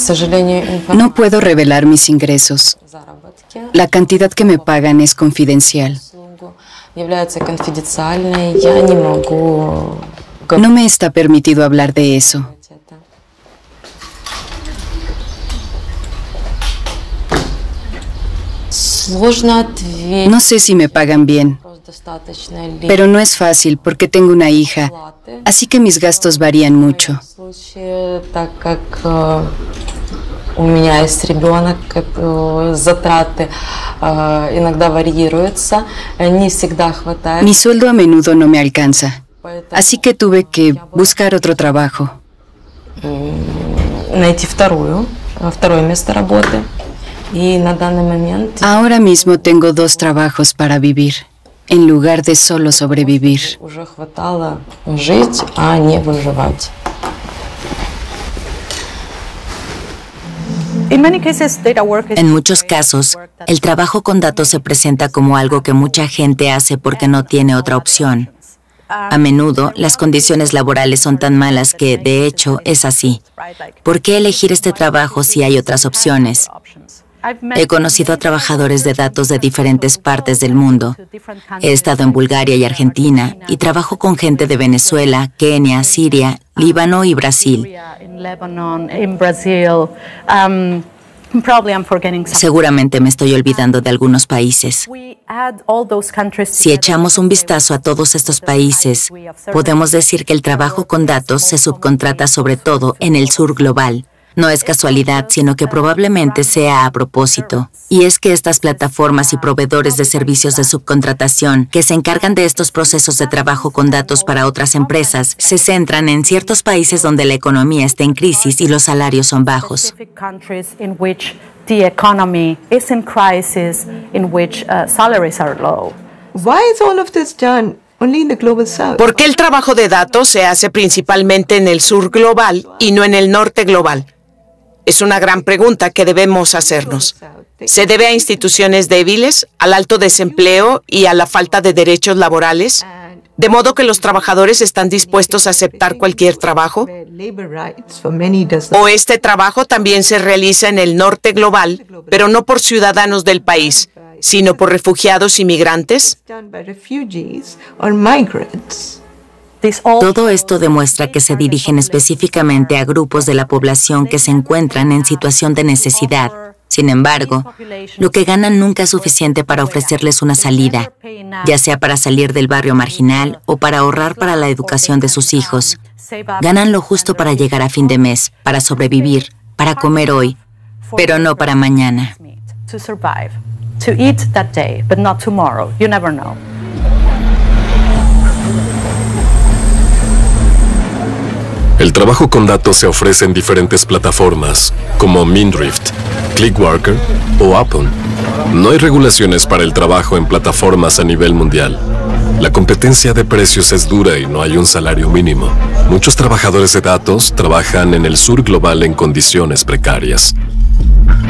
No puedo revelar mis ingresos. La cantidad que me pagan es confidencial. No me está permitido hablar de eso. No sé si me pagan bien, pero no es fácil porque tengo una hija, así que mis gastos varían mucho. Mi sueldo a menudo no me alcanza, así que tuve que buscar otro trabajo. Ahora mismo tengo 2 trabajos para vivir, en lugar de solo sobrevivir. En muchos casos, el trabajo con datos se presenta como algo que mucha gente hace porque no tiene otra opción. A menudo, las condiciones laborales son tan malas que, de hecho, es así. ¿Por qué elegir este trabajo si hay otras opciones? He conocido a trabajadores de datos de diferentes partes del mundo. He estado en Bulgaria y Argentina y trabajo con gente de Venezuela, Kenia, Siria, Líbano y Brasil. Seguramente me estoy olvidando de algunos países. Si echamos un vistazo a todos estos países, podemos decir que el trabajo con datos se subcontrata sobre todo en el sur global. No es casualidad, sino que probablemente sea a propósito. Y es que estas plataformas y proveedores de servicios de subcontratación que se encargan de estos procesos de trabajo con datos para otras empresas se centran en ciertos países donde la economía está en crisis y los salarios son bajos. ¿Por qué el trabajo de datos se hace principalmente en el sur global y no en el norte global? Es una gran pregunta que debemos hacernos. ¿Se debe a instituciones débiles, al alto desempleo y a la falta de derechos laborales? ¿De modo que los trabajadores están dispuestos a aceptar cualquier trabajo? ¿O este trabajo también se realiza en el norte global, pero no por ciudadanos del país, sino por refugiados y migrantes? Todo esto demuestra que se dirigen específicamente a grupos de la población que se encuentran en situación de necesidad. Sin embargo, lo que ganan nunca es suficiente para ofrecerles una salida, ya sea para salir del barrio marginal o para ahorrar para la educación de sus hijos. Ganan lo justo para llegar a fin de mes, para sobrevivir, para comer hoy, pero no para mañana. To eat that day, but not tomorrow. You never know. El trabajo con datos se ofrece en diferentes plataformas, como Mindrift, Clickworker o Apple. No hay regulaciones para el trabajo en plataformas a nivel mundial. La competencia de precios es dura y no hay un salario mínimo. Muchos trabajadores de datos trabajan en el sur global en condiciones precarias.